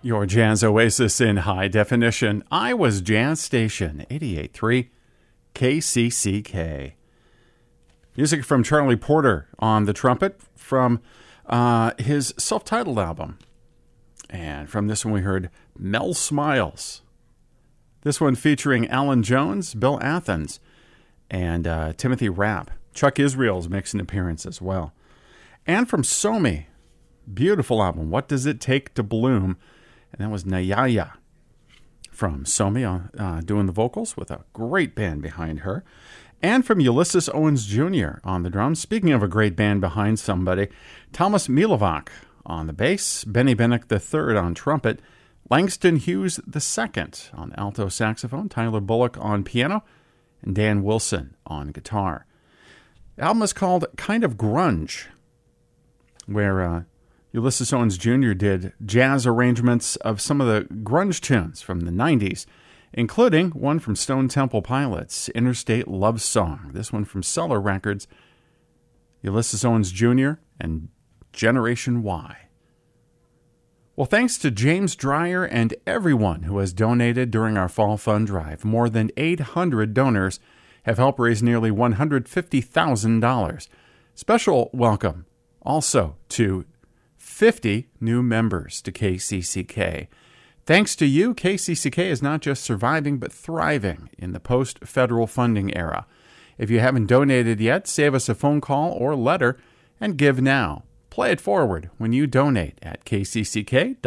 Your jazz oasis in high definition. Iowa's Jazz Station, 88.3 KCCK. Music from Charlie Porter on the trumpet from his self-titled album. And from this one we heard Mel Smiles. This one featuring Alan Jones, Bill Athens, and Timothy Rapp. Chuck Israel's making an appearance as well. And from Somi, beautiful album, What Does It Take to Bloom? And that was Nayaya from Somi doing the vocals with a great band behind her. And from Ulysses Owens Jr. on the drums. Speaking of a great band behind somebody, Thomas Milovac on the bass, Benny Bennick III on trumpet, Langston Hughes II on alto saxophone, Tyler Bullock on piano, and Dan Wilson on guitar. The album is called Kind of Grunge, where Ulysses Owens Jr. did jazz arrangements of some of the grunge tunes from the 90s, including one from Stone Temple Pilots, Interstate Love Song. This one from Cellar Records, Ulysses Owens Jr. and Generation Y. Well, thanks to James Dreyer and everyone who has donated during our fall fund drive. More than 800 donors have helped raise nearly $150,000. Special welcome also to 50 new members to KCCK. Thanks to you, KCCK is not just surviving, but thriving in the post-federal funding era. If you haven't donated yet, save us a phone call or letter and give now. Play it forward when you donate at kcck.org.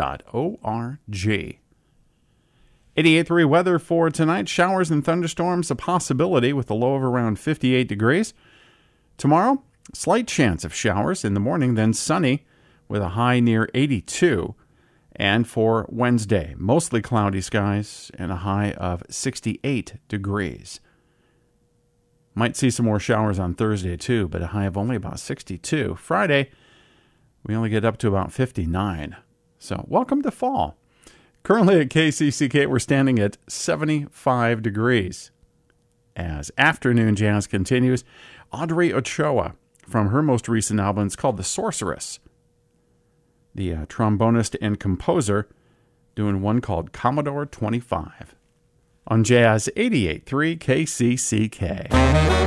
88.3 weather for tonight. Showers and thunderstorms a possibility with a low of around 58 degrees. Tomorrow, slight chance of showers in the morning, then sunny with a high near 82. And for Wednesday, mostly cloudy skies and a high of 68 degrees. Might see some more showers on Thursday too, but a high of only about 62. Friday, we only get up to about 59. So welcome to fall. Currently at KCCK, we're standing at 75 degrees. As afternoon jazz continues, Audrey Ochoa from her most recent album, it's called The Sorceress. The trombonist and composer doing one called Commodore 25 on Jazz 88.3 KCCK.